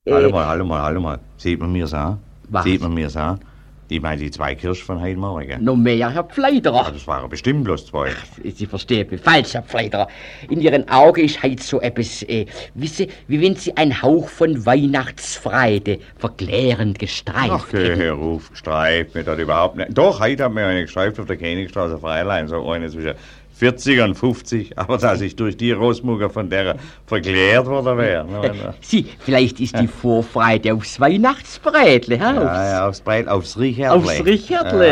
Hallo mal. Sieht man mir's an? Was? Sieht man mir's an? Ich meine die 2 Kirschen von heute Morgen. Noch mehr, Herr Pfleiderer. Ja, das waren bestimmt bloß 2. Sie verstehen mich falsch, Herr Pfleiderer. In Ihren Augen ist heute so etwas, wie wenn Sie einen Hauch von Weihnachtsfreude verklärend gestreift Ach, hör auf, gestreift mir das überhaupt nicht. Doch, heute hat mir eine gestreift auf der Königstraße Freilein, so eine zwischen 40 und 50, aber dass ich durch die Rosmutter von der verklärt worden wäre. Sie, vielleicht ist die Vorfreude aufs Weihnachtsbrätle, ha? Ja, aufs Brät, aufs Richertle. Aufs Richertle,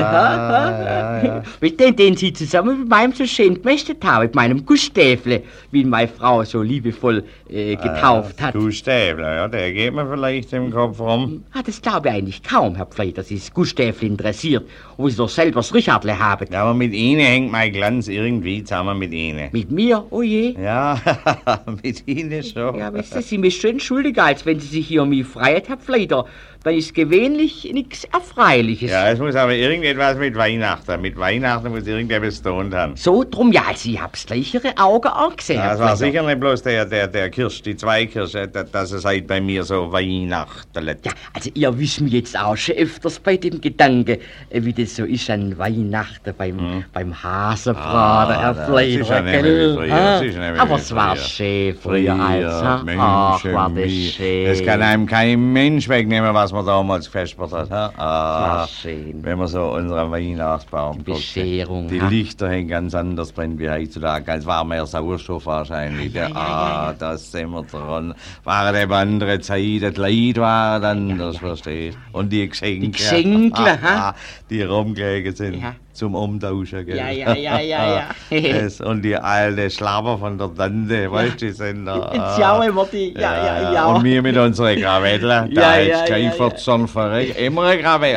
ja. Mit den Sie zusammen mit meinem so schön gemästet haben, mit meinem Gustäfle, wie ihn meine Frau so liebevoll getauft hat. Gustäfle, ja, der geht mir vielleicht im Kopf rum. Das glaube ich eigentlich kaum, Herr Pfleider, dass Sie das Gustäfle interessiert, wo Sie doch selber das Richertle haben. Ja, aber mit Ihnen hängt mein Glanz irgendwie zusammen mit Ihnen. Mit mir? Oh je. Ja, mit Ihnen schon. Ja, wissen Sie, mich schön entschuldigen, als wenn Sie sich hier um mich freuen, Herr Pfleider. Dann ist gewöhnlich nichts Erfreuliches. Ja, es muss aber irgendetwas mit Weihnachten. Mit Weihnachten muss irgendetwas tun haben. So, drum ja, Sie hab's gleich Ihre Augen angesehen, Ja, Herr das war Pfleider. sicher nicht bloß der Kirsch, die 2 Kirschen, dass es halt bei mir so Weihnachten. Ja, also ihr wisst mich jetzt auch schon öfters bei dem Gedanke, wie das so ist an Weihnachten beim Hasenbraten, Herr Pfleider, ja nicht mehr gell? wie früher, das ist nicht mehr Aber wie es war früher. schön früher als, Mensch, ach, war das schön. das kann einem kein Mensch wegnehmen, was man damals gefespert hat. Ha? War schön. Wenn man so unseren Weihnachtsbaum Die Bescherung, Die ha? Lichter hängen ganz anders brennen wie heutzutage. Es war mehr Sauerstoff wahrscheinlich. Ja. Das sind wir dran. Waren eben andere Zeiten, das Leid war anders, verstehst du? Und die Geschenke. Die Geschenke, ha? Die rumgelegen sind. Ja. Zum Umtauschen, gell? Ja. Und die alte Schlapper von der Tante, weißt du, die sind da. Jetzt ja immer die, ja. Und wir mit unseren Krawettler, da hättest du gleich vor Zorn verreckt. Immer ein Krawett.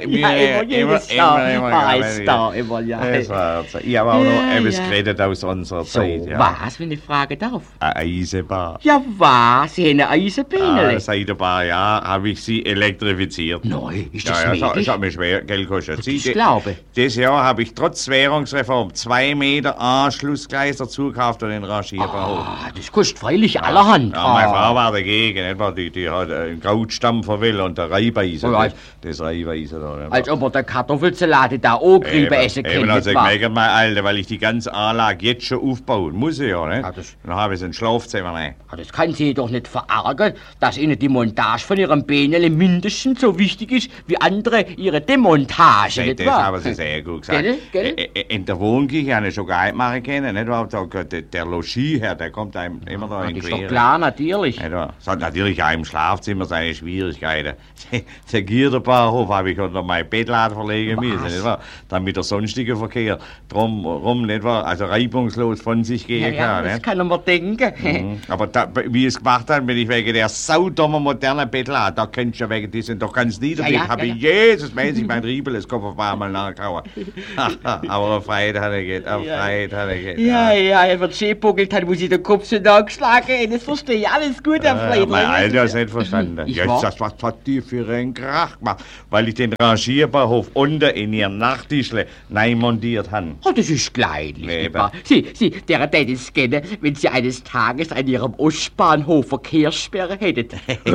Immer Krawett. immer, ja. Das war ich habe auch noch etwas geredet aus unserer So, Zeit. Ja. was, wenn ich fragen darf? Eine Eisenbahn. Ja, was? Sie haben eine Eisenbahn? Seit ein paar Jahren habe ich sie elektrifiziert. Nein, ist das Ja, das möglich? hat mir schwer Geld gekostet. Ich glaube. Dieses Jahr habe ich trotz Währungsreform 2 Meter Anschlussgleiter zugekauft und den Rangierbahnhof. Das kostet freilich allerhand. Ja, meine Frau war dagegen, nicht wahr? Die hat einen Krautstampfer will und der Reibeisen. Ja. Das Reibeisen da. Nicht wahr? Als ob man den Kartoffelsalat da auch Griebe essen Eben, könnte. also nicht wahr? gemerkt, mein Alter, weil ich die ganze Anlage jetzt schon aufbauen muss, ich ja, nicht? Ja, das- Dann habe ich ein Schlafzimmer, ne? Das kann Sie doch nicht verärgern, dass Ihnen die Montage von Ihrem Bähnele mindestens so wichtig ist wie andere Ihre Demontage, nicht Das wahr? haben Sie sehr gut gesagt. Gell? In der Wohnküche habe ich schon gar nicht machen können, nicht wahr? Der Logieherr, der kommt einem immer da in Das ist Quere. doch klar, natürlich. Nicht wahr? Es hat natürlich auch im Schlafzimmer seine Schwierigkeiten. Der Gierderbahnhof habe ich unter mein Bettlad verlegen müssen, nicht wahr? Damit der sonstige Verkehr drumherum, nicht wahr? Also reibungslos von sich gehen kann, das nicht? kann man denken. Aber wie es gemacht hat, bin ich wegen der saudummer modernen Bettlad, da kennst du ja wegen, die sind doch ganz niederlich, habe ich Jesusmäßig mein Riebeles Kopf auf einmal nachgehauen. Aber eine Freude hat er geht, eine Freude hat er geht. Ja, er wird schön buckelt hat, wo Sie den Kopf so nachgeschlagen haben. Das verstehe ich. Alles gut, Herr Friedrich. Mein Alter hat es nicht verstanden. Ich Jetzt war- sagst du, was hat die für einen Krach gemacht? Weil ich den Rangierbahnhof unten in ihrem Nachttischle neu montiert habe. Oh, das ist kleinlich, Nee, nicht wahr? Sie, der hätte es gerne, wenn Sie eines Tages an Ihrem Ostbahnhof Verkehrssperre hätten.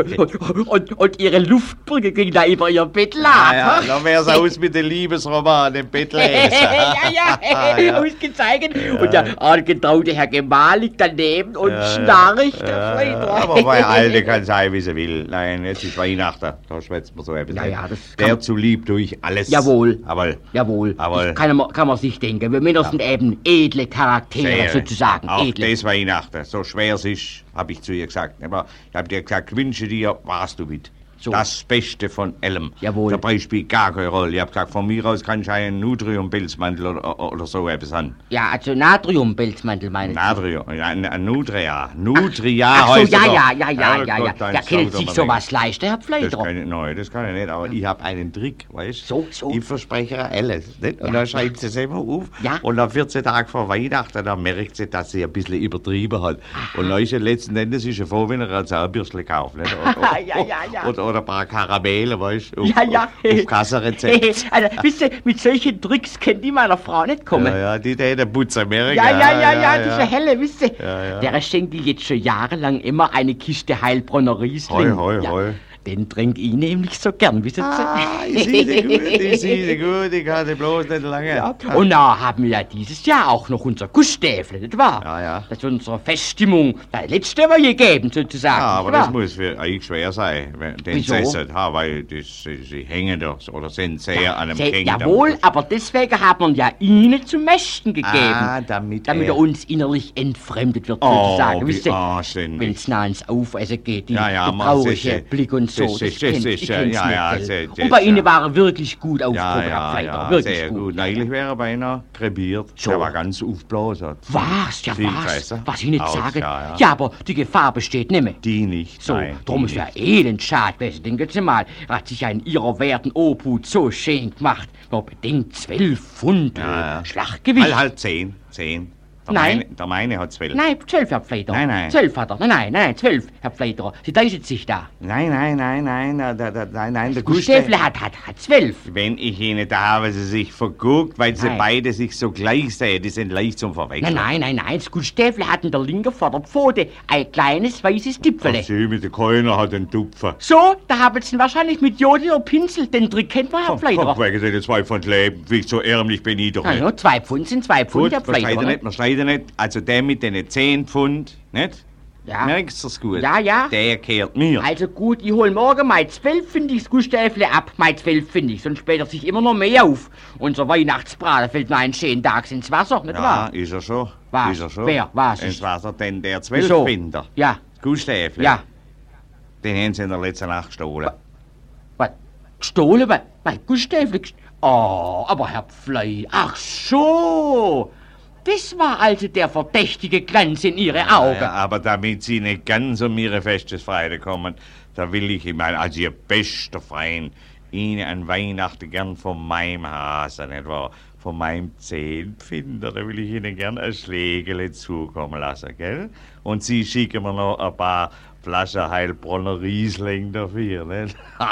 und Ihre Luftbrücke ging da über Ihr Bett lag. Ja, dann wär's aus mit den Liebesroman im Bettlesen. Ausgezeichnet. Und der angetraute Herr Gemahl liegt daneben und schnarcht, Herr Friedrich. Aber mein Alter kann sein, wie sie will. Nein, jetzt ist Weihnachten. Da schwätzt man so etwas. Ja, das kann Der man- zu lieb durch alles. Jawohl. Jawohl. Das kann man sich denken. Wir Männer sind eben edle Charaktere, sozusagen. Auch Edle. das Weihnachten, so schwer es ist, habe ich zu ihr gesagt. Aber ich habe dir gesagt, wünsche dir, warst du mit. So. Das Beste von allem. Jawohl. Der Preis spielt gar keine Rolle. Ich habe gesagt, von mir aus kann ich einen Natriumpilzmantel oder so etwas an. Ja, also Natriumpelzmantel meine ich. Natrium, ja, ein Nutria. Nutria Ach so, heißt es doch. ja. Gott, Ja, können sich sowas leisten, Herr Das Pfleiderer. kann ich, nein, das kann ich nicht, aber ich habe einen Trick, weißt So. Ich verspreche ihr alles, nicht? Und dann schreibt sie es immer auf. Ja. Und nach 14 Tagen vor Weihnachten, dann merkt sie, dass sie ein bisschen übertrieben hat. Und dann ist ja letzten Endes ist sie froh, wenn er ein Zahnbürstchen kauft, nicht? Ja. oder ein paar Karamelle, weißt du? Auf Kassenrezept. Also, wisst ihr, mit solchen Tricks kennt die meiner Frau nicht kommen. Ja, die der Putz Amerika. Diese Helle, wisst ihr. Der schenkt die jetzt schon jahrelang immer eine Kiste Heilbronner Riesling. Hoi. Den trink ich nämlich so gern, wisst ihr? Ich sehe gut, ich hatte bloß nicht lange. Ja. Und da haben wir ja dieses Jahr auch noch unser Gusstäfle, nicht wahr? Ja. Das ist unsere Feststimmung, das letzte wir je geben, sozusagen. Ja, aber das muss für euch schwer sein, den zu essen, weil sie hängen doch oder sind sehr an einem King. Jawohl, aber deswegen haben wir ja Ihnen zum Mästen gegeben. Damit er uns innerlich entfremdet wird, sozusagen. Wisst ihr, anständig. wenn es nah ins Aufessen geht, die traurige Blick und so. Und bei Ihnen war er wirklich gut aufgehoben, wirklich sehr gut. Neulich wäre er beinahe krepiert. So. Der war ganz aufgeblasen. Was? Ja, was ich nicht sage. Ja, aber die Gefahr besteht nicht mehr. Die nicht, so, nein. Drum ist ja elend schade gewesen. Denken Sie mal, er hat sich ja in Ihrer werten Obhut so schön gemacht. Nur bedingt 12 Pfund Schlachtgewicht. Halt 10. Der meine hat 12. Nein, 12, Herr Pfleiderer. Nein. 12 hat er. Nein, 12, Herr Pfleiderer. Sie täuschen sich da. Nein, der Guststäfle hat 12. Wenn ich Ihnen da habe, Sie sich verguckt, weil sie beide sich so gleich sehen, die sind leicht zum Verwechseln. Nein, das Guststäfle hat in der linken Vorderpfote ein kleines weißes Tüpfele. Sie mit der Keiner hat einen Tupfer. So, da haben Sie wahrscheinlich mit Jodel oder Pinsel, den Trick kennt man, Herr Pfleiderer. Ach, wegen den 2 Pfund Leben, wie so ärmlich bin ich doch nicht. Ja, 2 Pfund sind 2 Pfund, Herr Pfleiderer. Man schneidet nicht, also der mit den 10 Pfund, nicht? Ja. Merkst du das gut? Ja. Der kehrt mir. Also gut, ich hol morgen mein 12 Pfündiges Guststäfle ab. Mein 12 Pfündig, sonst später sich immer noch mehr auf. Unser Weihnachtsbraten fällt nur einen schönen Tag ins Wasser, nicht wahr? Ja, ist er schon. Was? Ist er schon. Wer? Was? Ins Wasser, denn der 12 Pfünder. Ja. Guststäfle. Ja. Den haben sie in der letzten Nacht gestohlen. Was? Gestohlen? Was? Guststäfle? Oh, aber Herr Pflei. Ach so. Das war also der verdächtige Glanz in Ihre Augen. Ja, aber damit Sie nicht ganz um Ihre Festesfreude kommen, da will ich Ihnen, also Ihr bester Freund, Ihnen an Weihnachten gern von meinem Hase, nicht wahr? Von meinem 10 Pfinder, da will ich Ihnen gern ein Schlägele zukommen lassen, gell? Und Sie schicken mir noch ein paar Flaschen Heilbronner Riesling dafür, nicht?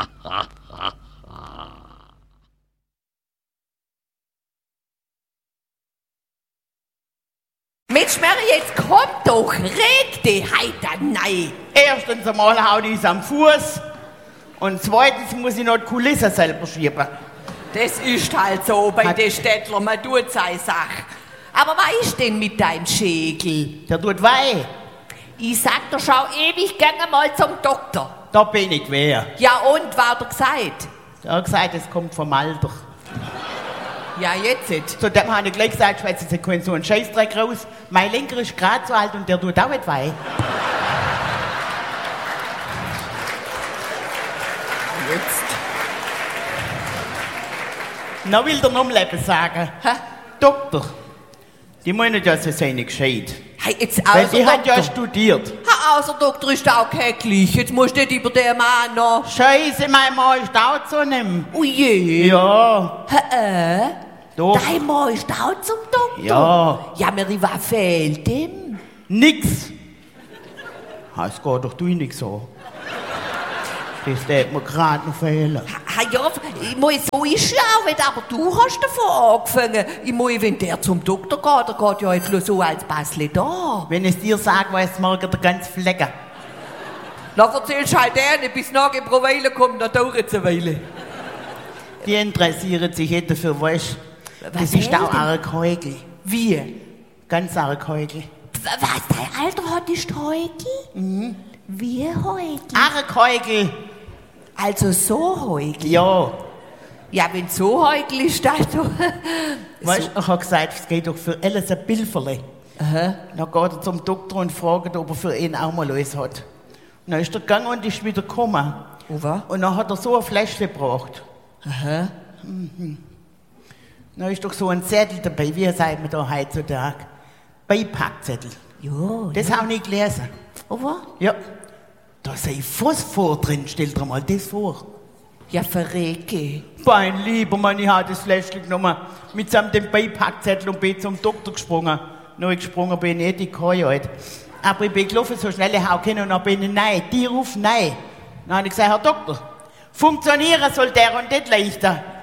Mensch, Mary, jetzt komm doch, reg dich heiter nein. Erstens einmal haut ich's am Fuß und zweitens muss ich noch die Kulisse selber schieben. Das ist halt so bei den Städtler, man tut seine Sache. Aber was ist denn mit deinem Schägel? Der tut weh. Ich sag dir, schau ewig gerne mal zum Doktor. Da bin ich wer. Ja und, war der gesagt? Der hat gesagt, es kommt vom Alter. Ja, jetzt. Zu dem habe ich gleich gesagt, schwätzen Sie keinen so einen Scheißdreck raus. Mein Linker ist gerade so alt und der tut auch nicht weh. Jetzt. Noch will der Umleben sagen. Hä? Doktor, die meinen ja, sie seien nicht gescheit. Hey, jetzt weil die hat ja studiert. Außer Doktor ist auch kein Gleich. Jetzt musst du nicht über den Mann noch. Scheiße, mein Mann ist auch zu einem. Oh je. Ja. Doch. Dein Mann ist auch zum Doktor? Ja. Ja, Mary, was fehlt ihm? Nix. Es geht doch du nicht so. Das tät mir gerade noch fehlen. Ja, ich muss, so ist ja auch nicht, aber du hast davon angefangen. Ich muss, wenn der zum Doktor geht, der geht ja jetzt nur so als Basle da. Wenn ich dir sage, weißt du morgen der ganz Flecken. Na, erzählst du halt gerne, bis nachher pro Weile kommt, dann dauert es eine Weile. Die interessieren sich nicht dafür, weißt du. Das ist auch ein Keugel. Wie? Ganz ein Keugel. Was, dein Alter hat die Heugel? Mhm. Wie Heugel? Keugel. Also so Heugel? Ja. Ja, wenn so Heugel ist, dann doch. Weißt du, ich habe gesagt, es geht doch für alles ein Pilferle. Aha. Dann geht er zum Doktor und fragt, ob er für ihn auch mal alles hat. Und dann ist er gegangen und ist wieder gekommen. Und dann hat er so ein Fläschchen gebracht. Aha. Mhm. Dann ist doch so ein Zettel dabei, wie sagt man da heutzutage? Beipackzettel. Ja. Das habe ich gelesen. Aber? Ja. Da sei Phosphor drin, stell dir mal das vor. Ja, verrecke. Mein lieber Mann, ich habe das Fläschchen genommen, mitsamt dem Beipackzettel und bin zum Doktor gesprungen. Neu gesprungen bin ich nicht, ich kann ja nicht. Aber ich bin gelaufen, so schnell ich auch kann und dann bin ich nein, die ruft nein. Dann habe ich gesagt, Herr Doktor, funktionieren soll der und das leichter.